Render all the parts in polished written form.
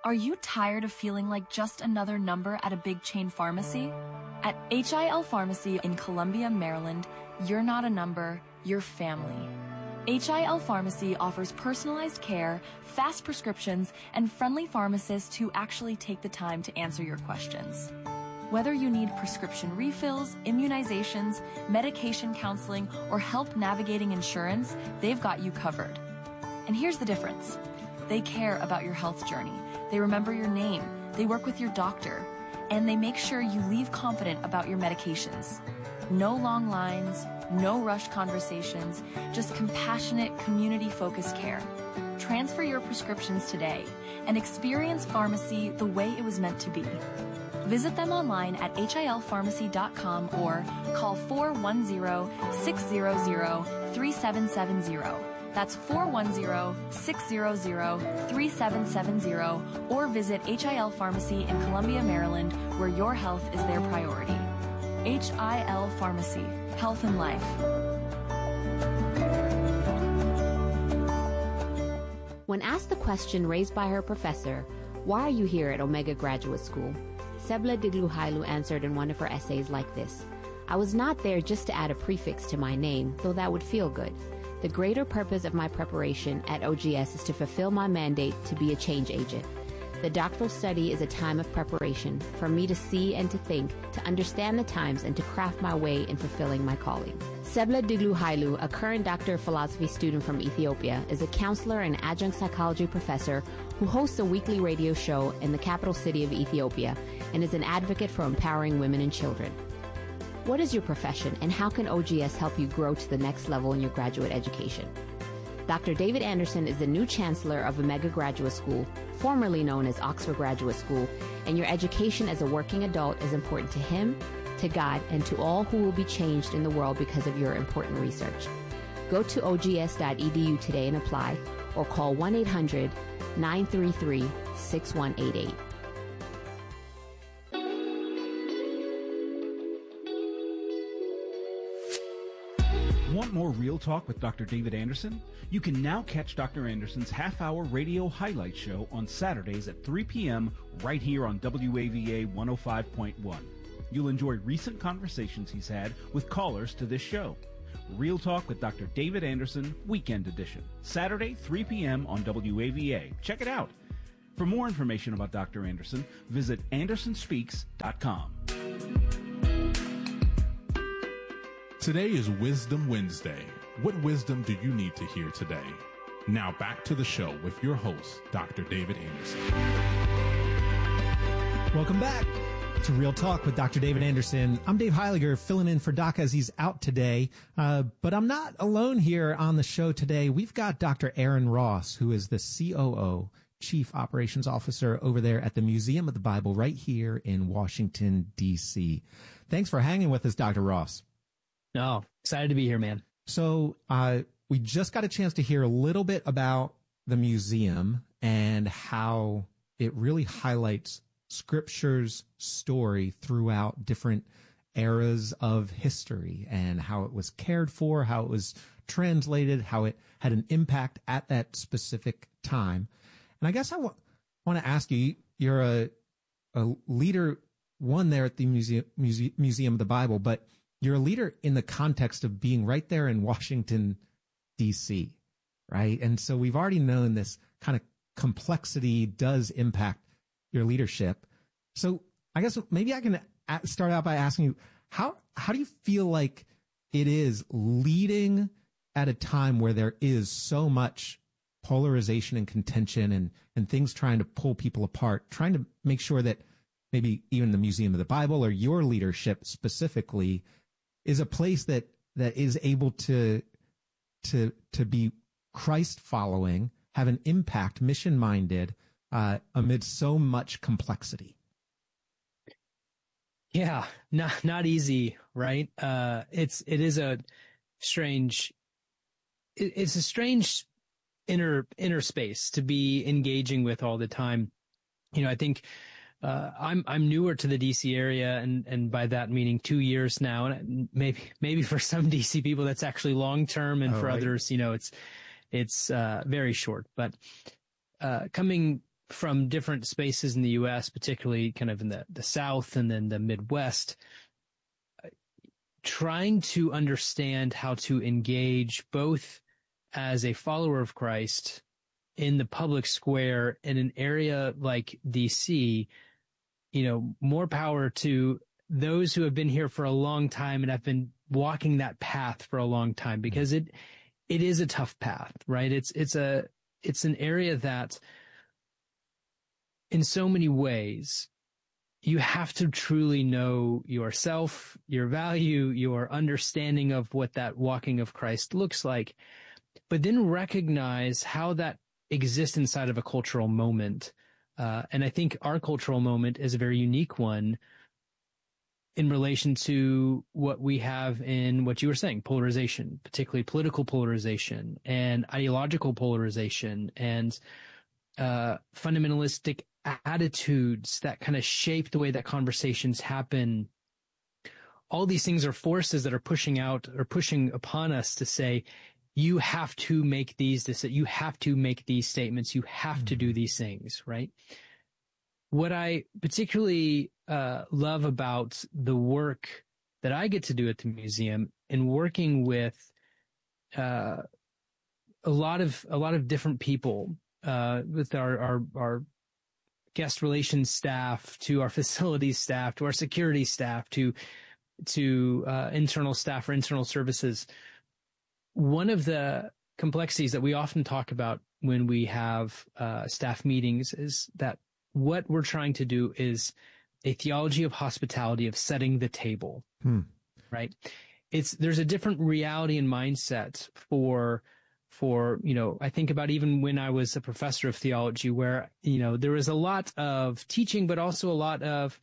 Are you tired of feeling like just another number at a big chain pharmacy? At HIL Pharmacy in Columbia, Maryland, you're not a number, you're family. HIL Pharmacy offers personalized care, fast prescriptions, and friendly pharmacists who actually take the time to answer your questions. Whether you need prescription refills, immunizations, medication counseling, or help navigating insurance, they've got you covered. And here's the difference. They care about your health journey. They remember your name. They work with your doctor. And they make sure you leave confident about your medications. No long lines, no rushed conversations, just compassionate, community-focused care. Transfer your prescriptions today and experience pharmacy the way it was meant to be. Visit them online at hilpharmacy.com or call 410-600-3770. That's 410-600-3770 or visit HIL Pharmacy in Columbia, Maryland, where your health is their priority. HIL Pharmacy, health and life. When asked the question raised by her professor, "Why are you here at Omega Graduate School?" Sebla Digluhailu answered in one of her essays like this: "I was not there just to add a prefix to my name, though that would feel good. The greater purpose of my preparation at OGS is to fulfill my mandate to be a change agent. The doctoral study is a time of preparation for me to see and to think, to understand the times, and to craft my way in fulfilling my calling." Sebla Digluhailu, a current Doctor of Philosophy student from Ethiopia, is a counselor and adjunct psychology professor who hosts a weekly radio show in the capital city of Ethiopia and is an advocate for empowering women and children. What is your profession, and how can OGS help you grow to the next level in your graduate education? Dr. David Anderson is the new chancellor of Omega Graduate School, formerly known as Oxford Graduate School, and your education as a working adult is important to him, to God, and to all who will be changed in the world because of your important research. Go to ogs.edu today and apply, or call 1-800-933-6188. Want more Real Talk with Dr. David Anderson? You can now catch Dr. Anderson's half-hour radio highlight show on Saturdays at 3 p.m. right here on WAVA 105.1. You'll enjoy recent conversations he's had with callers to this show. Real Talk with Dr. David Anderson, Weekend Edition. Saturday, 3 p.m. on WAVA. Check it out. For more information about Dr. Anderson, visit andersonspeaks.com. Today is Wisdom Wednesday. What wisdom do you need to hear today? Now back to the show with your host, Dr. David Anderson. Welcome back to Real Talk with Dr. David Anderson. I'm Dave Heiliger, filling in for Doc as he's out today. But I'm not alone here on the show today. We've got Dr. Aaron Ross, who is the COO, Chief Operations Officer over there at the Museum of the Bible right here in Washington, D.C. Thanks for hanging with us, Dr. Ross. No, excited to be here, man. So we just got a chance to hear a little bit about the museum and how it really highlights Scripture's story throughout different eras of history and how it was cared for, how it was translated, how it had an impact at that specific time. And I guess I want to ask you, you're a leader, one there at the Museum of the Bible, but you're a leader in the context of being right there in Washington, D.C., right? And so we've already known this kind of complexity does impact your leadership. So I guess maybe I can start out by asking you, how do you feel like it is leading at a time where there is so much polarization and contention and things trying to pull people apart, trying to make sure that maybe even the Museum of the Bible or your leadership specifically is a place that is able to be Christ following, have an impact, mission minded, amid so much complexity? Yeah, not easy, right? It's a strange inner space to be engaging with all the time. You know, I think I'm newer to the DC area, and by that meaning 2 years now, and maybe for some DC people that's actually long term, and for others, you know, it's very short. But coming from different spaces in the U.S., particularly kind of in the South and then the Midwest, trying to understand how to engage both as a follower of Christ in the public square in an area like DC. More power to those who have been here for a long time and have been walking that path for a long time, because it is a tough path, right? It's an area that in so many ways you have to truly know yourself, your value, your understanding of what that walking of Christ looks like, but then recognize how that exists inside of a cultural moment. And I think our cultural moment is a very unique one in relation to what we have in what you were saying, polarization, particularly political polarization and ideological polarization and fundamentalistic attitudes that kind of shape the way that conversations happen. All these things are forces that are pushing upon us to say, you have to make you have to make these statements, you have to do these things, right? What I particularly love about the work that I get to do at the museum and working with a lot of different people, with our guest relations staff, to our facilities staff, to our security staff, to internal staff or internal services. One of the complexities that we often talk about when we have staff meetings is that what we're trying to do is a theology of hospitality, of setting the table, right? There's a different reality and mindset for, I think about even when I was a professor of theology, where, there was a lot of teaching, but also a lot of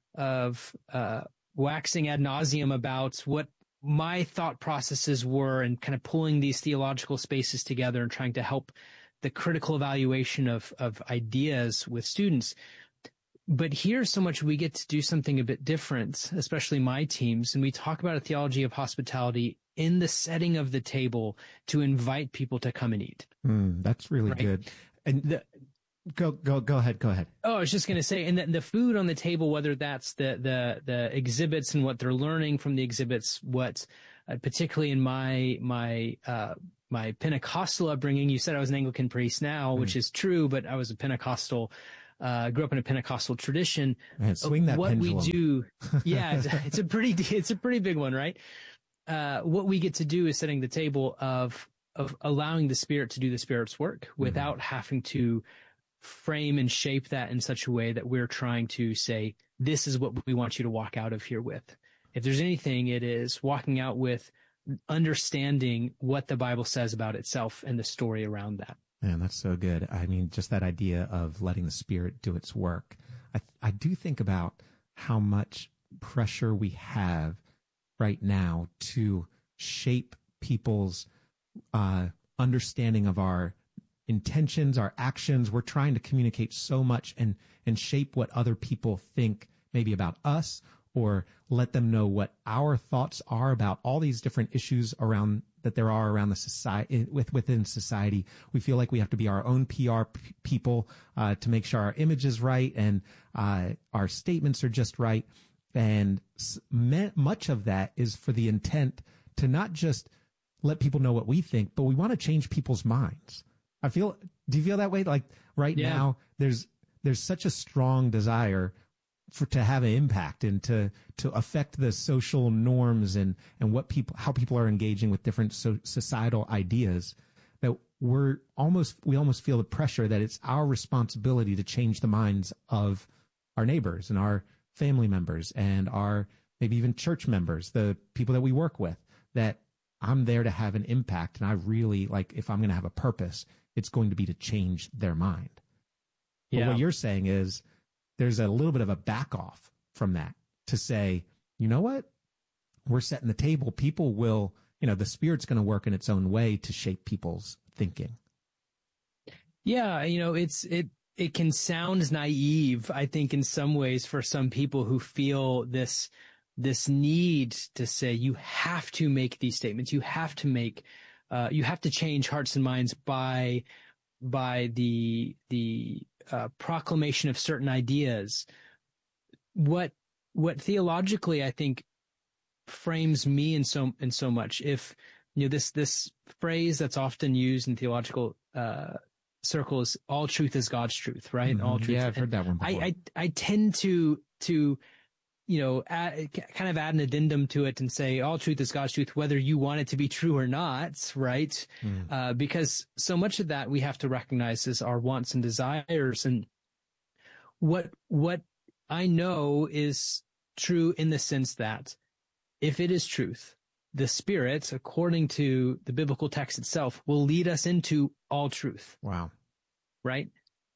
waxing ad nauseum about what my thought processes were, and kind of pulling these theological spaces together and trying to help the critical evaluation of ideas with students. But here, so much we get to do something a bit different, especially my teams, and we talk about a theology of hospitality in the setting of the table to invite people to come and eat. That's really good. And go ahead. Oh, I was just going to say, and the food on the table, whether that's the exhibits and what they're learning from the exhibits, what particularly in my Pentecostal upbringing, you said I was an Anglican priest now, which is true, but I was a Pentecostal. Grew up in a Pentecostal tradition. Man, swing that what pendulum. We do, yeah, it's a pretty big one, right? What we get to do is setting the table of allowing the Spirit to do the Spirit's work without having to frame and shape that in such a way that we're trying to say, this is what we want you to walk out of here with. If there's anything, it is walking out with understanding what the Bible says about itself and the story around that. Man, that's so good. I mean, just that idea of letting the Spirit do its work. I do think about how much pressure we have right now to shape people's understanding of our intentions, our actions. We're trying to communicate so much and shape what other people think maybe about us, or let them know what our thoughts are about all these different issues around that there are around the society, within society. We feel like we have to be our own PR people to make sure our image is right and our statements are just right. And much of that is for the intent to not just let people know what we think, but we want to change people's minds. Do you feel that way? Like right now, there's such a strong desire to have an impact and to affect the social norms and how people are engaging with different societal ideas, that we almost feel the pressure that it's our responsibility to change the minds of our neighbors and our family members and our maybe even church members, the people that we work with, that I'm there to have an impact. And I really, like, if I'm going to have a purpose, it's going to be to change their mind. But what you're saying is there's a little bit of a back off from that to say, you know what? We're setting the table. People will, the Spirit's going to work in its own way to shape people's thinking. Yeah. It can sound naive, I think, in some ways for some people who feel this need to say, you have to make these statements. You have to change hearts and minds by the proclamation of certain ideas. What theologically I think frames me in so much, if this phrase that's often used in theological circles, all truth is God's truth, right? Mm-hmm. All truth. Yeah, I've heard that one before. I tend to kind of add an addendum to it and say all truth is God's truth, whether you want it to be true or not, right? Because so much of that we have to recognize as our wants and desires. And what I know is true in the sense that if it is truth, the Spirit, according to the biblical text itself, will lead us into all truth. Wow. Right?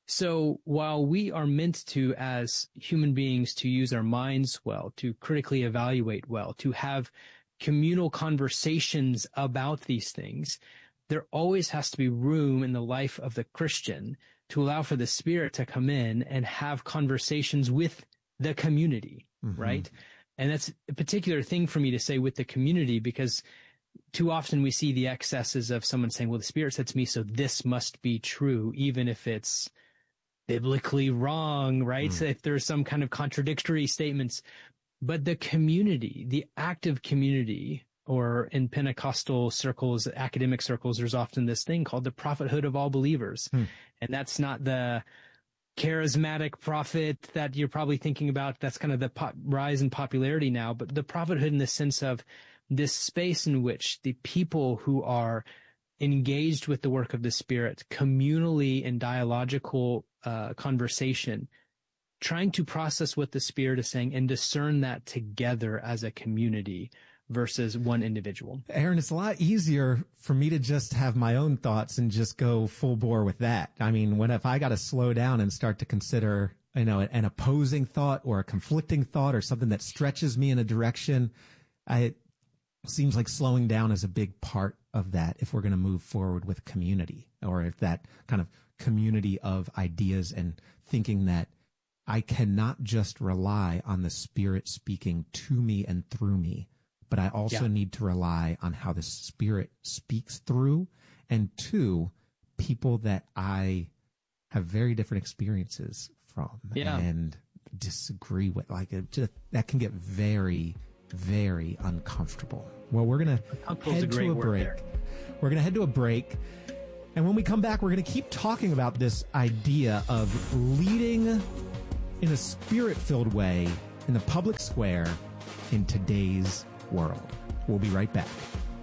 So while we are meant to, as human beings, to use our minds well, to critically evaluate well, to have communal conversations about these things, there always has to be room in the life of the Christian to allow for the Spirit to come in and have conversations with the community, right? And that's a particular thing for me to say with the community, because too often we see the excesses of someone saying, well, the Spirit said to me, so this must be true, even if it's biblically wrong, right? So if there's some kind of contradictory statements. But the community, the active community, or in Pentecostal circles, academic circles, there's often this thing called the prophethood of all believers. And that's not the charismatic prophet that you're probably thinking about. That's kind of the rise in popularity now. But the prophethood in the sense of this space in which the people who are engaged with the work of the Spirit, communally in dialogical conversation, trying to process what the Spirit is saying and discern that together as a community versus one individual. Aaron, it's a lot easier for me to just have my own thoughts and just go full bore with that. I mean, if I got to slow down and start to consider, an opposing thought or a conflicting thought or something that stretches me in a direction, it seems like slowing down is a big part of that if we're going to move forward with community, or if that kind of community of ideas and thinking that I cannot just rely on the Spirit speaking to me and through me, but I also need to rely on how the Spirit speaks through and to people that I have very different experiences from and disagree with. That can get very, very uncomfortable. Well, we're going to head to a break. We're going to head to a break. And when we come back, we're going to keep talking about this idea of leading in a Spirit-filled way in the public square in today's world. We'll be right back.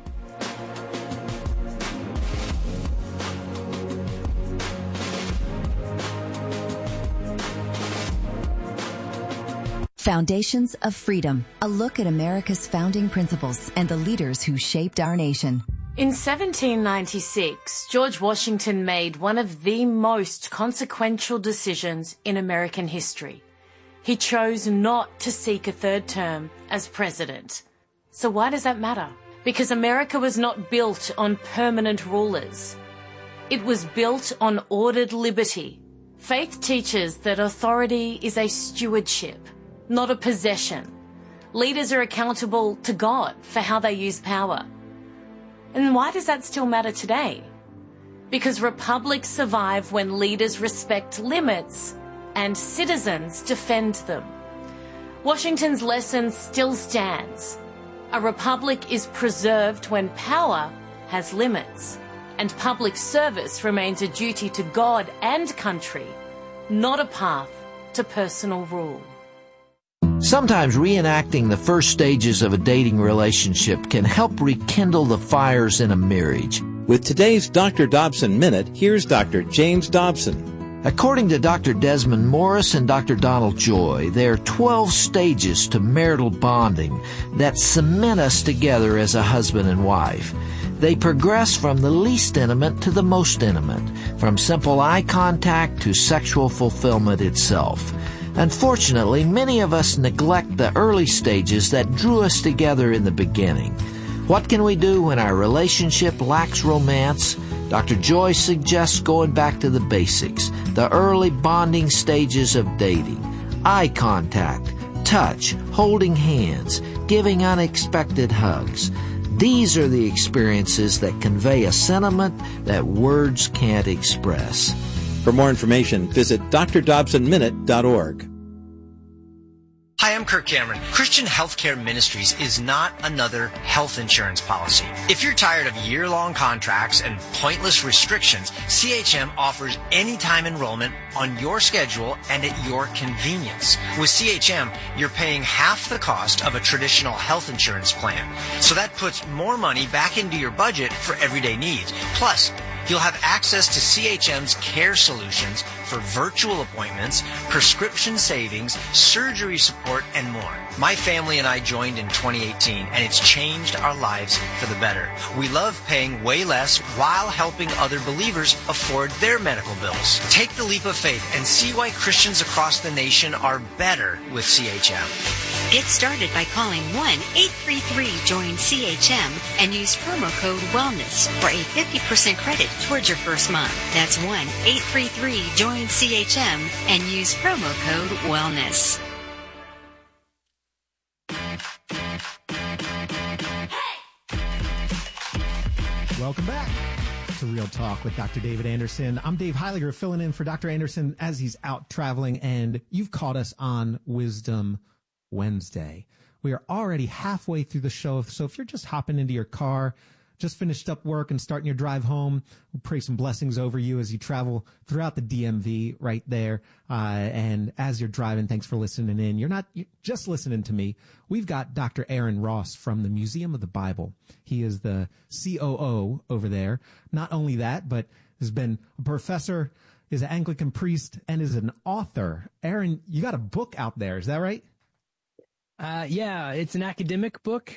Foundations of Freedom, a look at America's founding principles and the leaders who shaped our nation. In 1796, George Washington made one of the most consequential decisions in American history. He chose not to seek a third term as president. So why does that matter? Because America was not built on permanent rulers. It was built on ordered liberty. Faith teaches that authority is a stewardship, not a possession. Leaders are accountable to God for how they use power. And why does that still matter today? Because republics survive when leaders respect limits and citizens defend them. Washington's lesson still stands. A republic is preserved when power has limits, and public service remains a duty to God and country, not a path to personal rule. Sometimes reenacting the first stages of a dating relationship can help rekindle the fires in a marriage. With today's Dr. Dobson Minute, here's Dr. James Dobson. According to Dr. Desmond Morris and Dr. Donald Joy, there are 12 stages to marital bonding that cement us together as a husband and wife. They progress from the least intimate to the most intimate, from simple eye contact to sexual fulfillment itself. Unfortunately, many of us neglect the early stages that drew us together in the beginning. What can we do when our relationship lacks romance? Dr. Joy suggests going back to the basics, the early bonding stages of dating. Eye contact, touch, holding hands, giving unexpected hugs. These are the experiences that convey a sentiment that words can't express. For more information, visit drdobsonminute.org. Hi, I'm Kirk Cameron. Christian Healthcare Ministries is not another health insurance policy. If you're tired of year-long contracts and pointless restrictions, CHM offers anytime enrollment on your schedule and at your convenience. With CHM, you're paying half the cost of a traditional health insurance plan. So that puts more money back into your budget for everyday needs. Plus, you'll have access to CHM's care solutions for virtual appointments, prescription savings, surgery support, and more. My family and I joined in 2018, and it's changed our lives for the better. We love paying way less while helping other believers afford their medical bills. Take the leap of faith and see why Christians across the nation are better with CHM. Get started by calling 1-833-JOIN-CHM and use promo code WELLNESS for a 50% credit towards your first month. That's 1-833-JOIN-CHM and use promo code WELLNESS. Welcome back to Real Talk with Dr. David Anderson. I'm Dave Heiliger, filling in for Dr. Anderson as he's out traveling, and you've caught us on Wisdom Wednesday. We are already halfway through the show, so if you're just hopping into your car, just finished up work and starting your drive home, we'll pray some blessings over you as you travel throughout the DMV right there. And as you're driving, thanks for listening in. You're not just listening to me. We've got Dr. Aaron Ross from the Museum of the Bible. He is the COO over there. Not only that, but has been a professor, is an Anglican priest, and is an author. Aaron, you got a book out there. Is that right? Yeah, it's an academic book.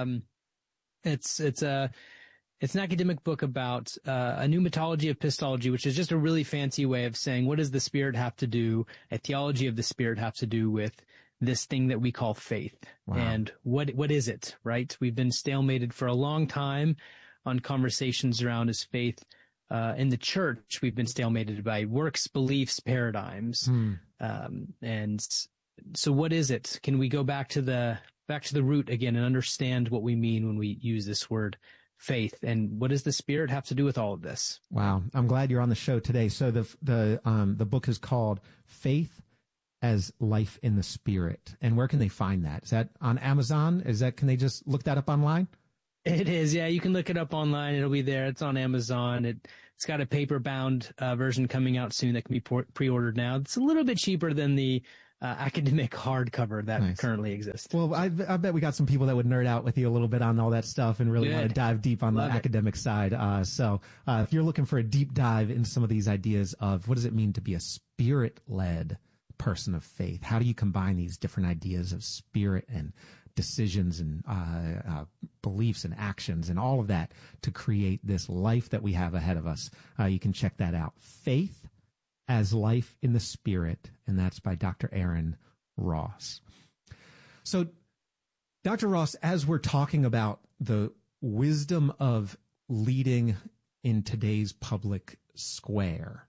It's an academic book about a pneumatology of Pistology, which is just a really fancy way of saying, what does the Spirit have to do, a theology of the Spirit have to do with this thing that we call faith? Wow. And what is it, right? We've been stalemated for a long time on conversations around is faith. In the church, we've been stalemated by works, beliefs, paradigms. And so what is it? Can we go back to the root again and understand what we mean when we use this word faith, and what does the Spirit have to do with all of this? Wow. I'm glad you're on the show today. So the book is called Faith as Life in the Spirit. And where can they find that? Is that on Amazon? Can they just look that up online? It is. Yeah. You can look it up online. It'll be there. It's on Amazon. It's got a paper bound version coming out soon that can be pre-ordered now. It's a little bit cheaper than the academic hardcover that currently exists. Well, I bet we got some people that would nerd out with you a little bit on all that stuff and really want to dive deep on the academic side. So if you're looking for a deep dive into some of these ideas of what does it mean to be a Spirit-led person of faith, how do you combine these different ideas of Spirit and decisions and beliefs and actions and all of that to create this life that we have ahead of us, you can check that out. Faith as Life in the Spirit, and that's by Dr. Aaron Ross. So, Dr. Ross, as we're talking about the wisdom of leading in today's public square,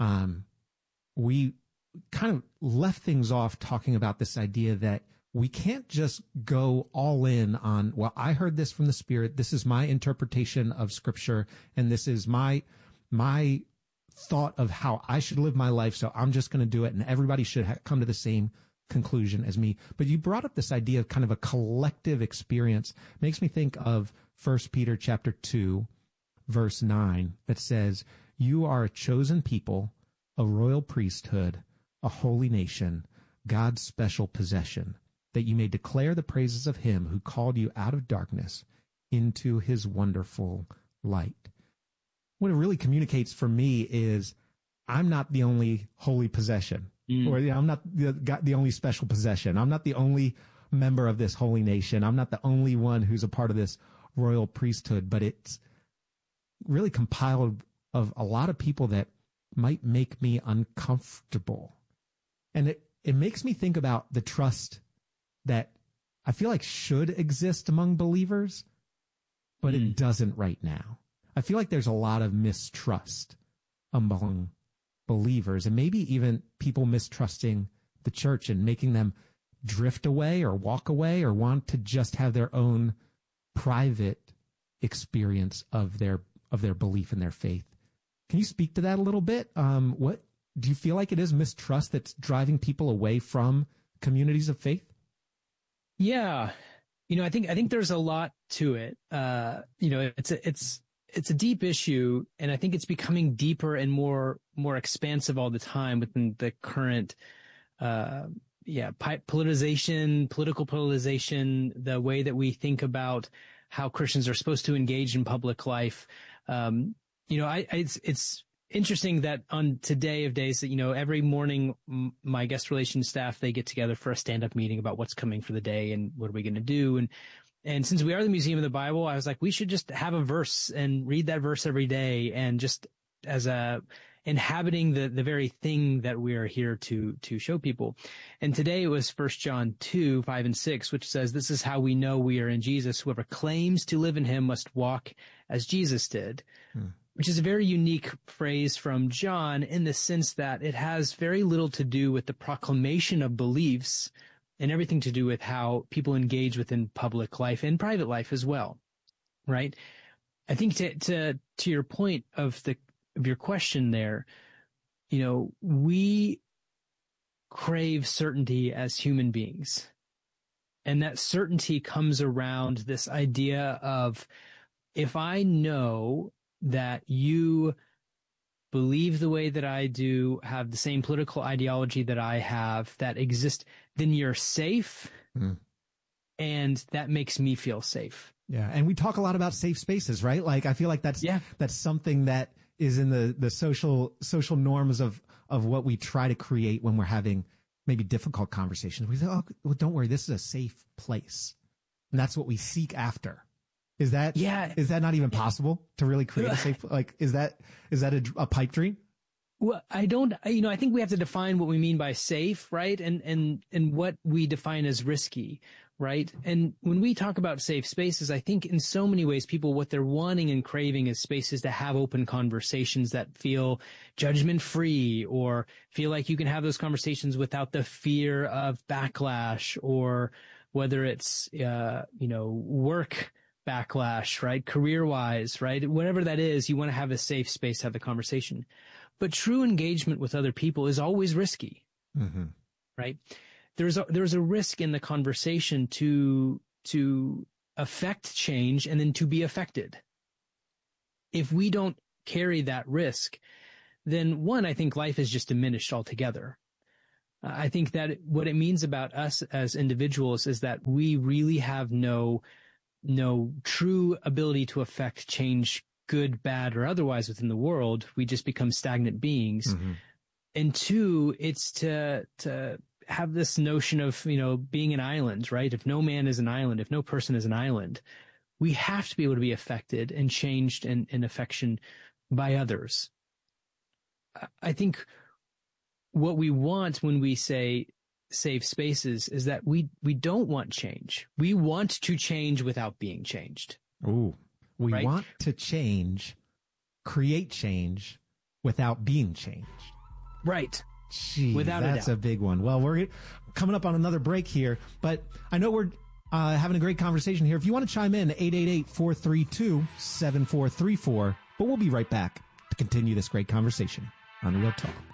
we kind of left things off talking about this idea that we can't just go all in on, well, I heard this from the Spirit, this is my interpretation of Scripture, and this is my thought of how I should live my life, so I'm just going to do it, and everybody should come to the same conclusion as me. But you brought up this idea of kind of a collective experience. Makes me think of 1 Peter chapter 2, verse 9, that says, "You are a chosen people, a royal priesthood, a holy nation, God's special possession, that you may declare the praises of him who called you out of darkness into his wonderful light." What it really communicates for me is I'm not the only holy possession, or I'm not the only special possession. I'm not the only member of this holy nation. I'm not the only one who's a part of this royal priesthood, but it's really compiled of a lot of people that might make me uncomfortable. And it makes me think about the trust that I feel like should exist among believers, but it doesn't right now. I feel like there's a lot of mistrust among believers, and maybe even people mistrusting the church and making them drift away or walk away or want to just have their own private experience of their belief and their faith. Can you speak to that a little bit? What do you feel like it is mistrust that's driving people away from communities of faith? Yeah. I think there's a lot to it. It's a deep issue, and I think it's becoming deeper and more expansive all the time within the current, political polarization, the way that we think about how Christians are supposed to engage in public life. It's interesting that on today of days that, every morning my guest relations staff, they get together for a stand-up meeting about what's coming for the day and what are we going to do. And since we are the Museum of the Bible, I was like, we should just have a verse and read that verse every day, and just as inhabiting the very thing that we are here to show people. And today it was 1 John 2, 5 and 6, which says, "This is how we know we are in Jesus. Whoever claims to live in him must walk as Jesus did." Which is a very unique phrase from John in the sense that it has very little to do with the proclamation of beliefs and everything to do with how people engage within public life and private life as well, right? I think to your point of your question there, we crave certainty as human beings. And that certainty comes around this idea of, if I know that you believe the way that I do, have the same political ideology that I have, that exist, then you're safe. And that makes me feel safe. Yeah. And we talk a lot about safe spaces, right? Like, I feel like that's something that is in the social norms of what we try to create when we're having maybe difficult conversations. We say, oh, well, don't worry, this is a safe place. And that's what we seek after. Is that not even possible to really create a safe, like, is that a pipe dream? Well, I think we have to define what we mean by safe, right? And what we define as risky, right? And when we talk about safe spaces, I think in so many ways, people, what they're wanting and craving is spaces to have open conversations that feel judgment free, or feel like you can have those conversations without the fear of backlash, or whether it's, work backlash, right? Career-wise, right? Whatever that is, you want to have a safe space to have the conversation. But true engagement with other people is always risky, right? There's a risk in the conversation to affect change and then to be affected. If we don't carry that risk, then one, I think life is just diminished altogether. I think that what it means about us as individuals is that we really have no true ability to affect change, good, bad, or otherwise within the world. We just become stagnant beings. And two, it's to have this notion of, being an island, right? If no man is an island, if no person is an island, we have to be able to be affected and changed in affection by others. I think what we want when we say safe spaces is that we don't want change. We want to change without being changed. Ooh, we want to create change without being changed. Right. Jeez, without that's a big one. Well, we're coming up on another break here, but I know we're having a great conversation here. If you want to chime in, 888-432-7434, but we'll be right back to continue this great conversation on Real Talk.